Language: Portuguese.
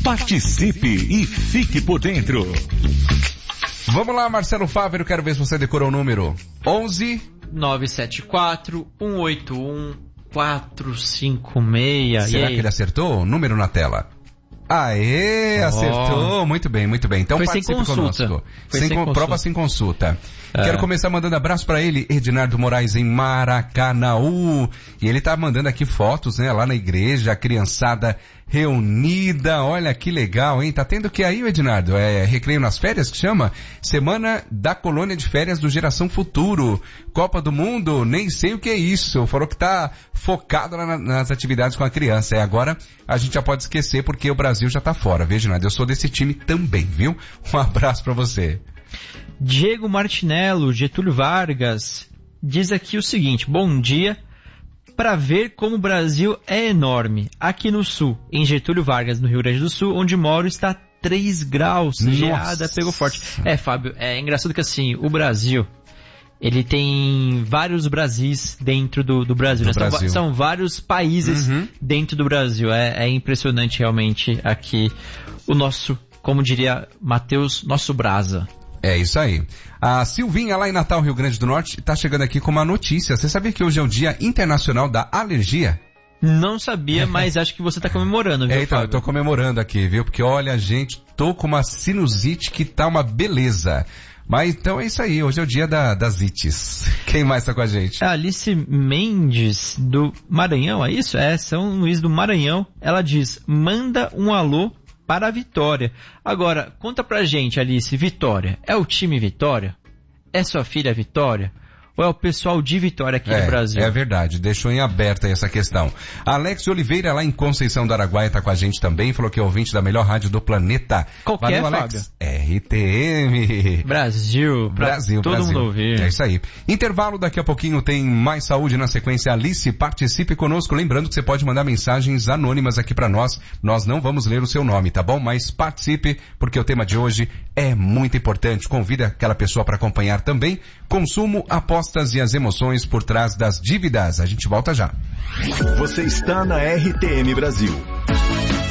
Participe e fique por dentro. Vamos lá, Marcelo Fávero, quero ver se você decorou o número. 11 974 181 456. Será que ele acertou? Número na tela. Aê, acertou, muito bem. Então foi participe conosco. Prova sem consulta. Quero começar mandando abraço pra ele, Ednardo Moraes, em Maracanaú. E ele tá mandando aqui fotos, né, lá na igreja, a criançada reunida. Olha que legal, hein? Tá tendo o que aí, Ednardo? Recreio nas férias, que chama? Semana da Colônia de Férias do Geração Futuro. Copa do Mundo, nem sei o que é isso. Falou que tá focado nas atividades com a criança. E agora a gente já pode esquecer porque o Brasil já tá fora, viu, Ednardo? Eu sou desse time também, viu? Um abraço pra você. Diego Martinello, Getúlio Vargas, diz aqui o seguinte: bom dia. Para ver como o Brasil é enorme. Aqui no sul, em Getúlio Vargas, no Rio Grande do Sul, onde moro, está 3 graus. Geada pegou forte. Fábio, é engraçado que assim, o Brasil, ele tem vários Brasis dentro do Brasil. São vários países dentro do Brasil. É impressionante realmente aqui o nosso, como diria Matheus, nosso brasa. É isso aí. A Silvinha, lá em Natal, Rio Grande do Norte, está chegando aqui com uma notícia. Você sabia que hoje é o Dia Internacional da Alergia? Não sabia, mas acho que você está comemorando, viu, então, Fábio? eu tô comemorando aqui, viu? Porque olha, gente, tô com uma sinusite que tá uma beleza. Mas então é isso aí, hoje é o dia das ites. Quem mais tá com a gente? A Alice Mendes, do Maranhão, é isso? É, São Luís do Maranhão. Ela diz, manda um alô para a Vitória. Agora, conta pra gente, Alice, Vitória, é o time Vitória? É sua filha Vitória? Ou é o pessoal de Vitória aqui no Brasil? É verdade, deixou em aberto aí essa questão. Alex Oliveira, lá em Conceição do Araguaia, tá com a gente também, falou que é ouvinte da melhor rádio do planeta. Qual que é, Alex? RTM. Brasil, todo mundo ouvir. É isso aí. Intervalo, daqui a pouquinho tem mais saúde na sequência. Alice, participe conosco, lembrando que você pode mandar mensagens anônimas aqui pra nós. Nós não vamos ler o seu nome, tá bom? Mas participe, porque o tema de hoje é muito importante. Convida aquela pessoa para acompanhar também. Consumo, apostas e as emoções por trás das dívidas. A gente volta já. Você está na RTM Brasil.